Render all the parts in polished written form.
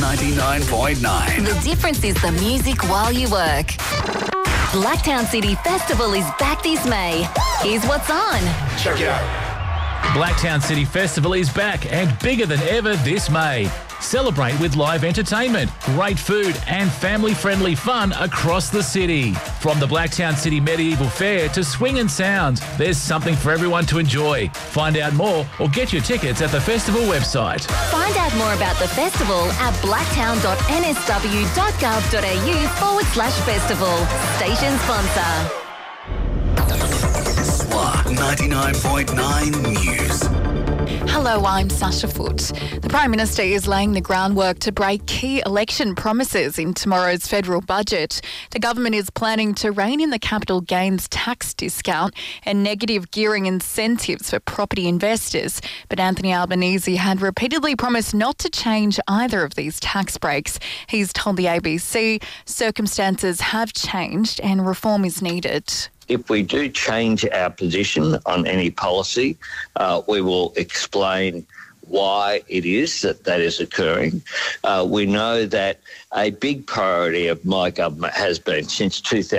99.9. The difference is the music while you work. Blacktown City Festival is back this May. Here's what's on. Check it out. Blacktown City Festival is back and bigger than ever this May. Celebrate with live entertainment, great food and family-friendly fun across the city. From the Blacktown City Medieval Fair to Swing and Sounds, there's something for everyone to enjoy. Find out more or get your tickets at the festival website. Find out more about the festival at blacktown.nsw.gov.au/festival. Station sponsor. SWR 99.9 News. Hello, I'm Sasha Foote. The Prime Minister is laying the groundwork to break key election promises in tomorrow's federal budget. The government is planning to rein in the capital gains tax discount and negative gearing incentives for property investors. But Anthony Albanese had repeatedly promised not to change either of these tax breaks. He's told the ABC circumstances have changed and reform is needed. If we do change our position on any policy, we will explain why it is that is occurring. We know that a big priority of my government has been, since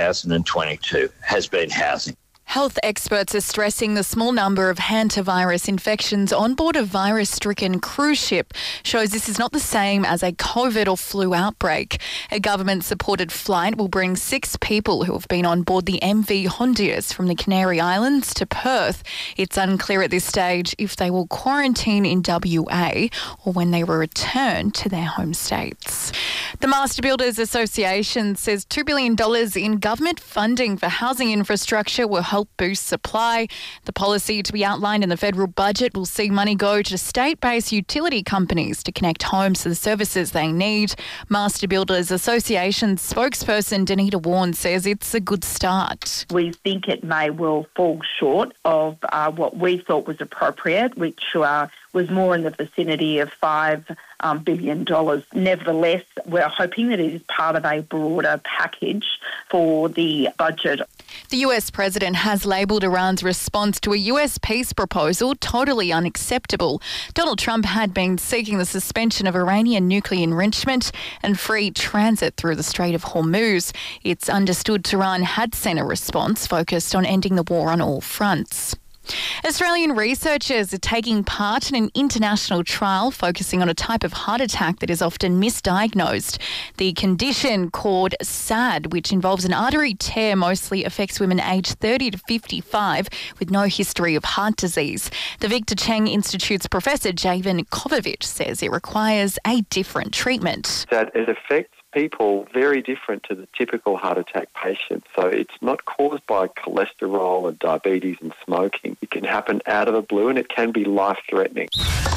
2022, has been housing. Health experts are stressing the small number of hantavirus infections on board a virus-stricken cruise ship shows this is not the same as a COVID or flu outbreak. A government-supported flight will bring 6 people who have been on board the MV Honduras from the Canary Islands to Perth. It's unclear at this stage if they will quarantine in WA or when they will return to their home states. The Master Builders Association says $2 billion in government funding for housing infrastructure will help boost supply. The policy to be outlined in the federal budget will see money go to state-based utility companies to connect homes to the services they need. Master Builders Association spokesperson Danita Warren says it's a good start. We think it may well fall short of what we thought was appropriate, which was more in the vicinity of $5 billion. Nevertheless, we're hoping that it is part of a broader package for the budget. The US president has labelled Iran's response to a US peace proposal totally unacceptable. Donald Trump had been seeking the suspension of Iranian nuclear enrichment and free transit through the Strait of Hormuz. It's understood Tehran had sent a response focused on ending the war on all fronts. Australian researchers are taking part in an international trial focusing on a type of heart attack that is often misdiagnosed. The condition, called SAD, which involves an artery tear, mostly affects women aged 30 to 55 with no history of heart disease. The Victor Cheng Institute's Professor Javan Kovovich says it requires a different treatment. That it affects people very different to the typical heart attack patient. So it's not caused by cholesterol and diabetes and smoking. It can happen out of the blue and it can be life-threatening.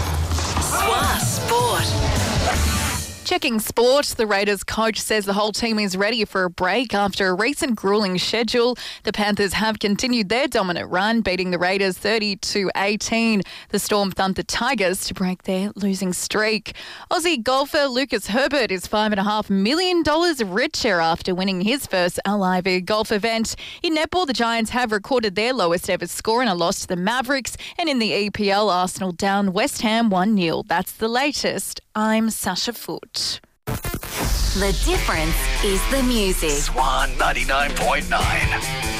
SWR Sport. Checking sport, the Raiders coach says the whole team is ready for a break after a recent gruelling schedule. The Panthers have continued their dominant run, beating the Raiders 30-18. The Storm thumped the Tigers to break their losing streak. Aussie golfer Lucas Herbert is $5.5 million richer after winning his first LIV golf event. In netball, the Giants have recorded their lowest ever score in a loss to the Mavericks. And in the EPL, Arsenal down West Ham 1-0. That's the latest. I'm Sasha Foote. The difference is the music. SWR 99.9.